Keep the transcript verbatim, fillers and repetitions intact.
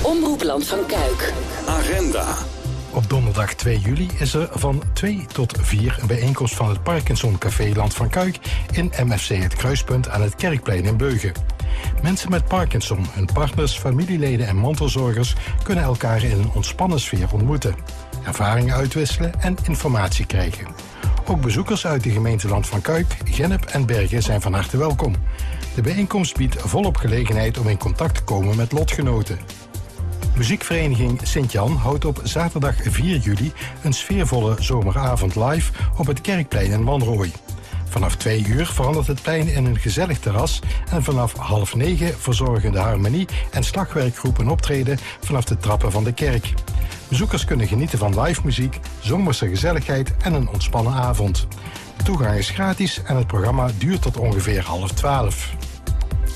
Omroep Land van Kuik. Agenda. Op donderdag twee juli is er van twee tot vier een bijeenkomst van het Parkinson Café Land van Kuik in M F C Het Kruispunt aan het Kerkplein in Beugen. Mensen met Parkinson, hun partners, familieleden en mantelzorgers kunnen elkaar in een ontspannen sfeer ontmoeten, ervaringen uitwisselen en informatie krijgen. Ook bezoekers uit de gemeente Land van Kuik, Gennep en Bergen zijn van harte welkom. De bijeenkomst biedt volop gelegenheid om in contact te komen met lotgenoten. Muziekvereniging Sint-Jan houdt op zaterdag vier juli een sfeervolle zomeravond live op het Kerkplein in Wanrooij. Vanaf twee uur verandert het plein in een gezellig terras en vanaf half negen verzorgen de harmonie- en slagwerkgroep een optreden vanaf de trappen van de kerk. Bezoekers kunnen genieten van live muziek, zomerse gezelligheid en een ontspannen avond. De toegang is gratis en het programma duurt tot ongeveer half twaalf.